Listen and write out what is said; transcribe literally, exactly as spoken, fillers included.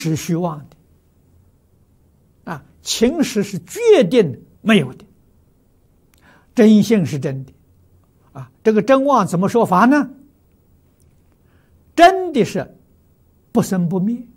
是虚妄的，啊，情实是决定没有的，真性是真的，啊，这个真妄怎么说法呢？真的是不生不灭，